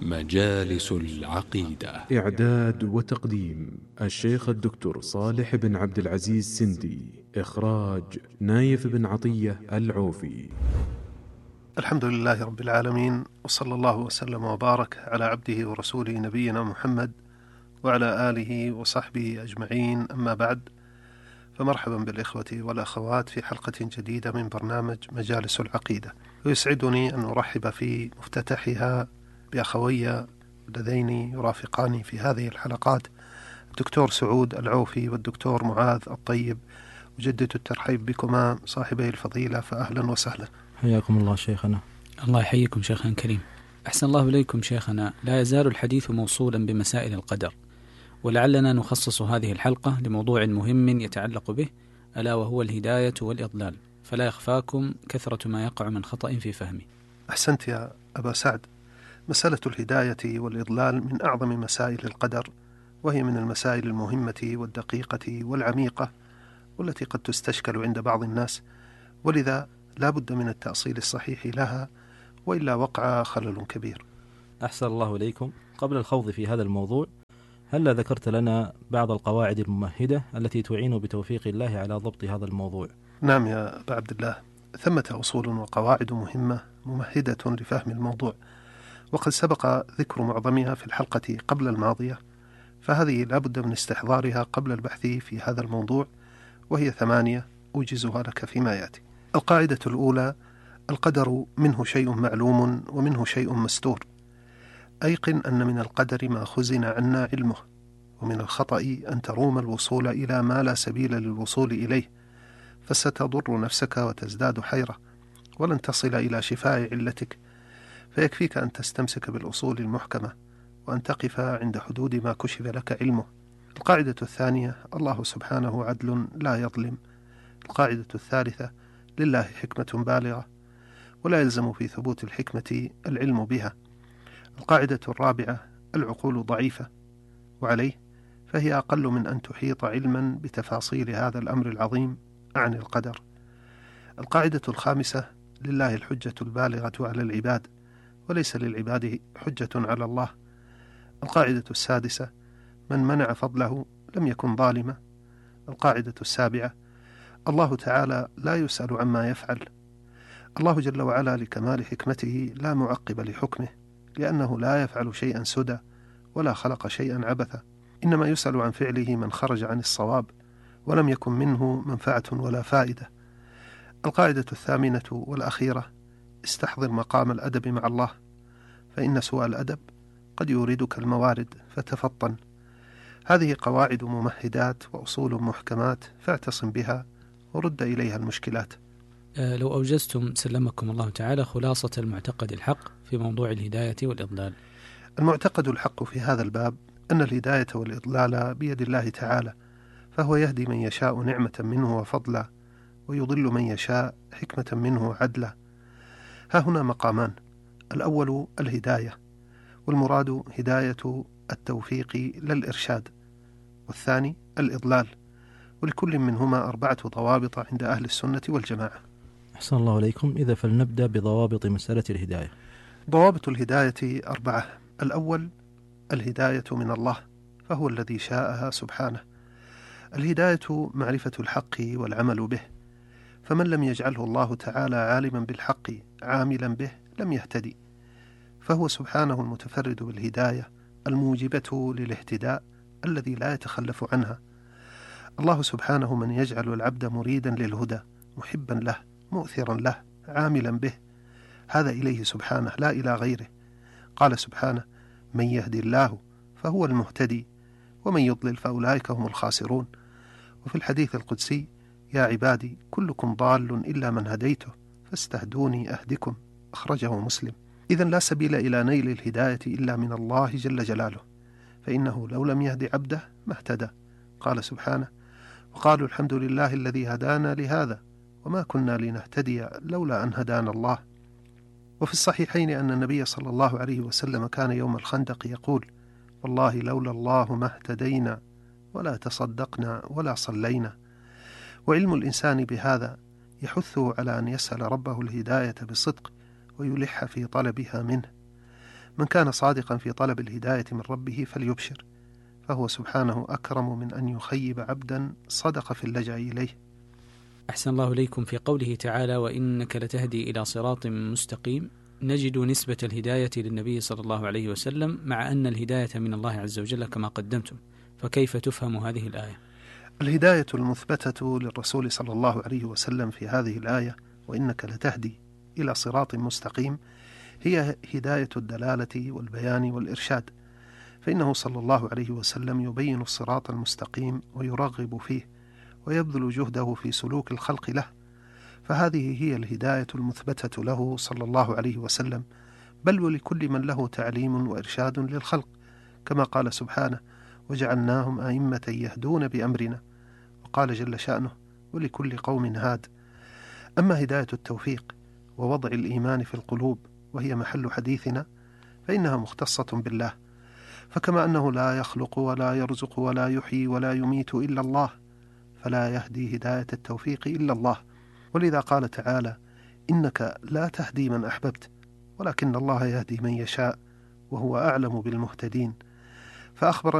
مجالس العقيدة. إعداد وتقديم الشيخ الدكتور صالح بن عبد العزيز سندي. إخراج نايف بن عطية العوفي. الحمد لله رب العالمين، وصلى الله وسلم وبارك على عبده ورسوله نبينا محمد وعلى آله وصحبه أجمعين، أما بعد، فمرحبا بالإخوة والأخوات في حلقة جديدة من برنامج مجالس العقيدة. ويسعدني أن أرحب في مفتتحها بأخوي اللذين يرافقاني في هذه الحلقات، الدكتور سعود العوفي والدكتور معاذ الطيب. أجدد الترحيب بكما صاحبي الفضيلة، فأهلا وسهلا. حياكم الله شيخنا. الله يحييكم شيخنا الكريم. أحسن الله إليكم شيخنا. لا يزال الحديث موصولا بمسائل القدر، ولعلنا نخصص هذه الحلقة لموضوع مهم يتعلق به، ألا وهو الهداية والإضلال، فلا يخفاكم كثرة ما يقع من خطأ في فهمه. أحسنت يا أبا سعد. مسألة الهداية والإضلال من أعظم مسائل القدر، وهي من المسائل المهمة والدقيقة والعميقة، والتي قد تستشكل عند بعض الناس، ولذا لا بد من التأصيل الصحيح لها، وإلا وقع خلل كبير. أحسن الله إليكم. قبل الخوض في هذا الموضوع، هل ذكرت لنا بعض القواعد الممهدة التي تعين بتوفيق الله على ضبط هذا الموضوع؟ نعم يا أبا عبد الله، ثمة أصول وقواعد مهمة ممهدة لفهم الموضوع، وقد سبق ذكر معظمها في الحلقة قبل الماضية، فهذه لا بد من استحضارها قبل البحث في هذا الموضوع، وهي 8 أوجزها لك فيما يأتي. القاعدة الأولى: القدر منه شيء معلوم ومنه شيء مستور. أيقن أن من القدر ما خزن عنا علمه، ومن الخطأ أن تروم الوصول إلى ما لا سبيل للوصول إليه، فستضر نفسك وتزداد حيرة، ولن تصل إلى شفاء علتك، فيكفيك أن تستمسك بالأصول المحكمة، وأن تقف عند حدود ما كشف لك علمه. القاعدة الثانية: الله سبحانه عدل لا يظلم. القاعدة الثالثة: لله حكمة بالغة، ولا يلزم في ثبوت الحكمة العلم بها. القاعدة الرابعة: العقول ضعيفة، وعليه فهي أقل من أن تحيط علما بتفاصيل هذا الأمر العظيم عن القدر. القاعدة الخامسة: لله الحجة البالغة على العباد، وليس للعباد حجة على الله. القاعدة السادسة: من منع فضله لم يكن ظالما. القاعدة السابعة: الله تعالى لا يسأل عما يفعل. الله جل وعلا لكمال حكمته لا معقب لحكمه، لأنه لا يفعل شيئا سدى ولا خلق شيئا عبثا، إنما يسأل عن فعله من خرج عن الصواب ولم يكن منه منفعة ولا فائدة. القاعدة الثامنة والأخيرة: استحضر مقام الأدب مع الله، فإن سوء الأدب قد يوردك الموارد، فتفطن. هذه قواعد ممهدات وأصول محكمات، فاعتصم بها ورد إليها المشكلات. لو أوجزتم سلمكم الله تعالى خلاصة المعتقد الحق في موضوع الهداية والإضلال. المعتقد الحق في هذا الباب أن الهداية والإضلال بيد الله تعالى، فهو يهدي من يشاء نعمة منه وفضلا، ويضل من يشاء حكمة منه عدلا. ها هنا مقامان: الأول الهداية، والمراد هداية التوفيق لا الإرشاد، والثاني الإضلال، ولكل منهما 4 ضوابط عند أهل السنة والجماعة. أحسن الله إليكم. إذا فلنبدأ بضوابط مسألة الهداية. ضوابط الهداية 4. الأول الهداية من الله، فهو الذي شاءها سبحانه. الهداية معرفة الحق والعمل به، فمن لم يجعله الله تعالى عالما بالحق عاملا به لم يهتدي، فهو سبحانه المتفرد بالهداية الموجبة للاهتداء الذي لا يتخلف عنها. الله سبحانه من يجعل العبد مريدا للهدى، محبا له، مؤثرا له، عاملا به، هذا إليه سبحانه لا إلى غيره. قال سبحانه: من يهدي الله فهو المهتدي، ومن يضلل فأولئك هم الخاسرون. وفي الحديث القدسي: يا عبادي كلكم ضال إلا من هديته فاستهدوني أهدكم، أخرجه مسلم. إذن لا سبيل إلى نيل الهداية إلا من الله جل جلاله، فإنه لو لم يهدي عبده ما اهتدى. قال سبحانه: وقالوا الحمد لله الذي هدانا لهذا وما كنا لنهتدي لولا أن هدانا الله. وفي الصحيحين أن النبي صلى الله عليه وسلم كان يوم الخندق يقول: والله لولا الله ما اهتدينا ولا تصدقنا ولا صلينا. وعلم الإنسان بهذا يحثه على أن يسأل ربه الهداية بصدق ويلح في طلبها منه. من كان صادقا في طلب الهداية من ربه فليبشر، فهو سبحانه أكرم من أن يخيب عبدا صدق في اللجأ إليه. أحسن الله إليكم. في قوله تعالى وإنك لتهدي إلى صراط مستقيم، نجد نسبة الهداية للنبي صلى الله عليه وسلم، مع أن الهداية من الله عز وجل كما قدمتم، فكيف تفهم هذه الآية؟ الهداية المثبتة للرسول صلى الله عليه وسلم في هذه الآية وإنك لتهدي إلى صراط مستقيم هي هداية الدلالة والبيان والإرشاد، فإنه صلى الله عليه وسلم يبين الصراط المستقيم ويرغب فيه ويبذل جهده في سلوك الخلق له، فهذه هي الهداية المثبتة له صلى الله عليه وسلم، بل ولكل من له تعليم وإرشاد للخلق، كما قال سبحانه وجعلناهم أئمة يهدون بأمرنا، وقال جل شأنه ولكل قوم هاد. أما هداية التوفيق ووضع الإيمان في القلوب وهي محل حديثنا فإنها مختصة بالله، فكما أنه لا يخلق ولا يرزق ولا يحيي ولا يميت إلا الله، فلا يهدي هداية التوفيق إلا الله، ولذا قال تعالى إنك لا تهدي من أحببت ولكن الله يهدي من يشاء وهو أعلم بالمهتدين. فأخبر